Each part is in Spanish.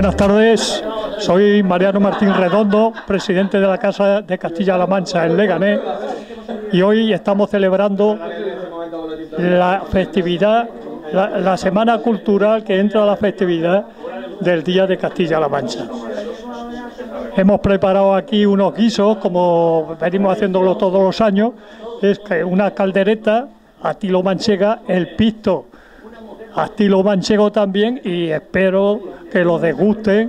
Buenas tardes, soy Mariano Martín Redondo, presidente de la Casa de Castilla-La Mancha en Leganés, y hoy estamos celebrando la festividad, la semana cultural que entra a la festividad del Día de Castilla-La Mancha. Hemos preparado aquí unos guisos, como venimos haciéndolo todos los años, es que una caldereta a estilo manchega, el pisto a estilo manchego también, y espero que lo degusten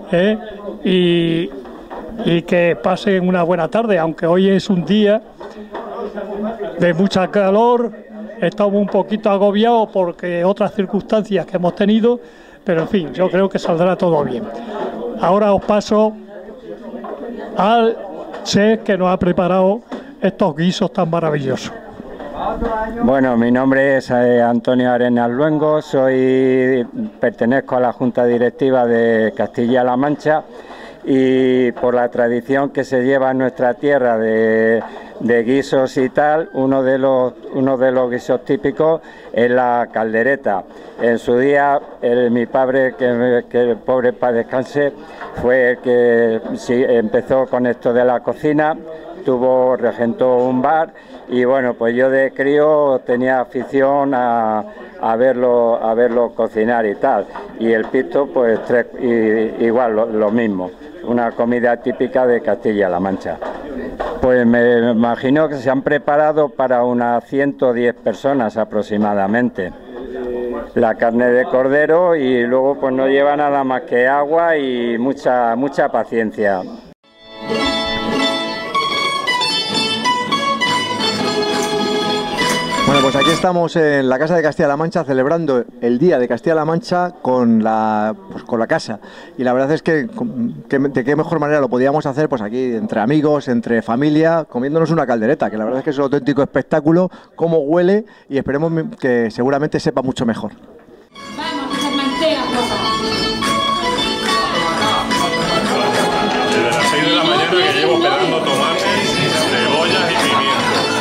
y que pasen una buena tarde, aunque hoy es un día de mucha calor. Estamos un poquito agobiados porque otras circunstancias que hemos tenido, pero en fin, yo creo que saldrá todo bien. Ahora os paso al chef que nos ha preparado estos guisos tan maravillosos. Bueno, mi nombre es Antonio Arenas Luengo, pertenezco a la Junta Directiva de Castilla-La Mancha, y por la tradición que se lleva en nuestra tierra de guisos y tal, uno de los guisos típicos es la caldereta. En su día, mi padre, que el pobre para descanse, fue el que empezó con esto de la cocina, regentó un bar, y bueno, pues yo de crío tenía afición a verlo cocinar y tal, y el pisto pues igual lo mismo, una comida típica de Castilla-La Mancha. Pues me imagino que se han preparado para unas 110 personas aproximadamente. La carne de cordero, y luego pues no lleva nada más que agua y mucha paciencia. Bueno, pues aquí estamos en la Casa de Castilla-La Mancha celebrando el Día de Castilla-La Mancha con la casa, y la verdad es que de qué mejor manera lo podíamos hacer pues aquí entre amigos, entre familia, comiéndonos una caldereta, que la verdad es que es un auténtico espectáculo, cómo huele, y esperemos que seguramente sepa mucho mejor. Vamos, que se mantea, desde las 6 de la mañana que llevo pelando tomates, cebollas y pimientos.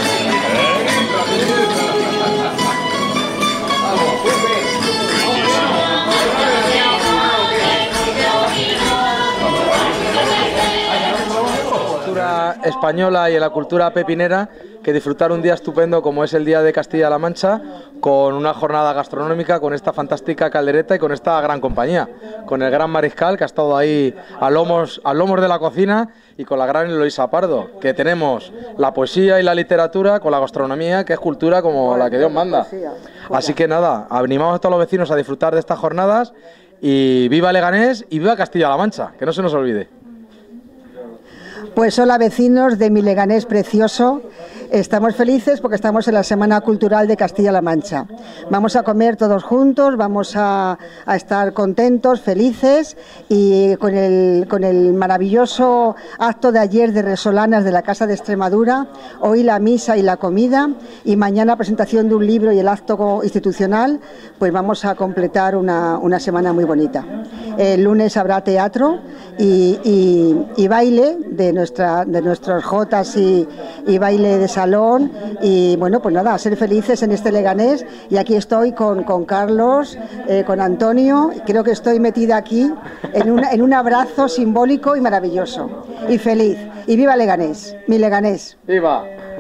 Española y en la cultura pepinera, que disfrutar un día estupendo como es el Día de Castilla-La Mancha, con una jornada gastronómica, con esta fantástica caldereta y con esta gran compañía, con el gran mariscal que ha estado ahí a lomos de la cocina, y con la gran Eloisa Pardo, que tenemos la poesía y la literatura con la gastronomía, que es cultura como la que Dios manda. Así que nada, animamos a todos los vecinos a disfrutar de estas jornadas, y viva Leganés y viva Castilla-La Mancha, que no se nos olvide. Pues hola vecinos de mi Leganés precioso, estamos felices porque estamos en la Semana Cultural de Castilla-La Mancha. Vamos a comer todos juntos, vamos a estar contentos, felices, y con el maravilloso acto de ayer de Resolanas de la Casa de Extremadura, hoy la misa y la comida, y mañana presentación de un libro y el acto institucional, pues vamos a completar una semana muy bonita. El lunes habrá teatro y baile de nuestros jotas y baile de salón, y bueno, pues nada, a ser felices en este Leganés. Y aquí estoy con Carlos, con Antonio, creo que estoy metida aquí en un abrazo simbólico y maravilloso, y feliz, y viva Leganés, mi Leganés. ¡Viva!